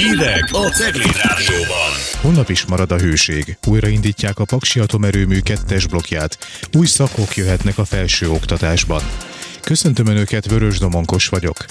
Hírek a Cegléd Rádióban. Holnap is marad a hőség. Újraindítják a Paksi Atomerőmű 2-es blokkját. Új szakok jöhetnek a felsőoktatásban. Köszöntöm Önöket, Vörös Domonkos vagyok.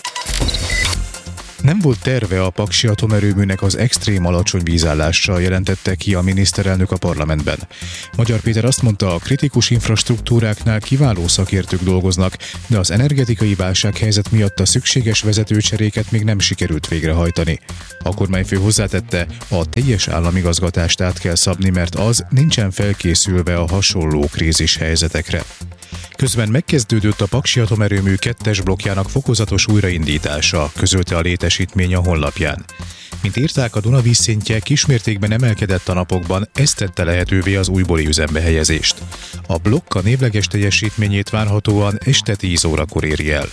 Nem volt terve a Paksi Atomerőműnek az extrém alacsony vízállással, jelentette ki a miniszterelnök a parlamentben. Magyar Péter azt mondta, a kritikus infrastruktúráknál kiváló szakértők dolgoznak, de az energetikai válsághelyzet miatt a szükséges vezetőcseréket még nem sikerült végrehajtani. A kormányfő hozzátette, a teljes államigazgatást át kell szabni, mert az nincsen felkészülve a hasonló krízis helyzetekre. Közben megkezdődött a Paksi Atomerőmű 2-es blokkjának fokozatos újraindítása, közölte a létesítmény a honlapján. Mint írták, a Duna vízszintje kismértékben emelkedett a napokban, ez tette lehetővé az újbóli üzembe helyezést. A blokk a névleges teljesítményét várhatóan este 10 órakor éri el.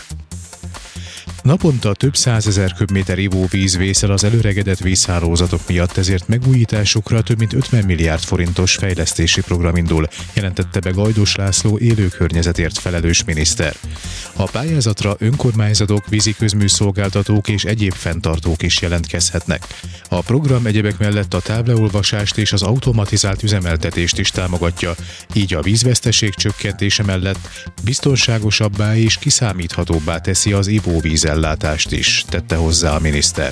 Naponta több 100 000 köbméter ivóvíz vészel az előregedett vízhálózatok miatt, ezért megújításukra több mint 50 milliárd forintos fejlesztési program indul, jelentette be Gajdos László élőkörnyezetért felelős miniszter. A pályázatra önkormányzatok, víziközműszolgáltatók és egyéb fenntartók is jelentkezhetnek. A program egyebek mellett a távleolvasást és az automatizált üzemeltetést is támogatja, így a vízveszteség csökkentése mellett biztonságosabbá és kiszámíthatóbbá teszi az ivóvízellátást is, tette hozzá a miniszter.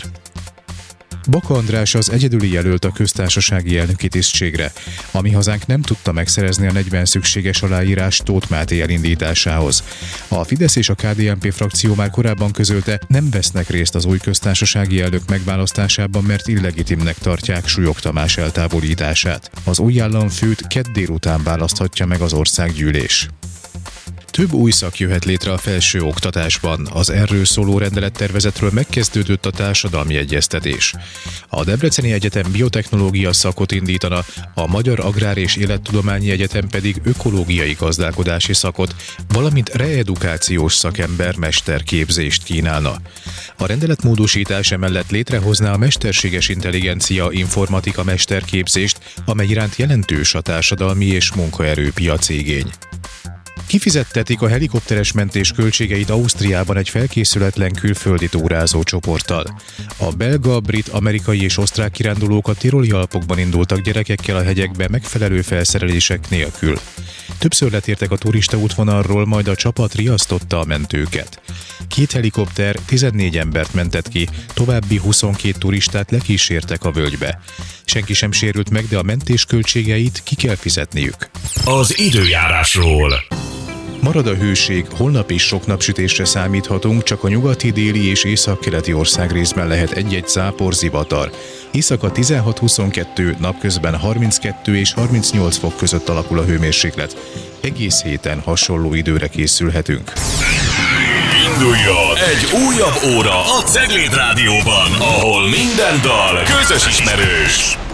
Baka András az egyedüli jelölt a köztársasági elnöki tisztségre. A Mi Hazánk nem tudta megszerezni a 40 szükséges aláírás Tóth Máté elindításához. A Fidesz és a KDNP frakció már korábban közölte, nem vesznek részt az új köztársasági elnök megválasztásában, mert illegitimnek tartják Súlyog Tamás eltávolítását. Az új államfőt kedd délután választhatja meg az országgyűlés. Több új szak jöhet létre a felsőoktatásban. Az erről szóló rendelettervezetről megkezdődött a társadalmi egyeztetés. A Debreceni Egyetem biotechnológia szakot indítana, a Magyar Agrár és Élettudományi Egyetem pedig ökológiai gazdálkodási szakot, valamint reedukációs szakember mesterképzést kínálna. A rendeletmódosítás emellett létrehozná a mesterséges intelligencia informatika mesterképzést, amely iránt jelentős a társadalmi és munkaerőpiaci igény. Kifizettetik a helikopteres mentés költségeit Ausztriában egy felkészületlen külföldi túrázó csoporttal. A belga, brit, amerikai és osztrák kirándulók a tiroli Alpokban indultak gyerekekkel a hegyekbe megfelelő felszerelések nélkül. Többször letértek a turista útvonalról, majd a csapat riasztotta a mentőket. 2 helikopter 14 embert mentett ki, további 22 turistát lekísértek a völgybe. Senki sem sérült meg, de a mentés költségeit ki kell fizetniük. Az időjárásról. Marad a hőség, holnap is sok napsütésre számíthatunk, csak a nyugati, déli és északkeleti országrészben lehet egy-egy zápor, zivatar. Éjszaka 16-22, napközben 32 és 38 fok között alakul a hőmérséklet. Egész héten hasonló időre készülhetünk. Induljon egy újabb óra a Cegléd Rádióban, ahol minden dal közös ismerős.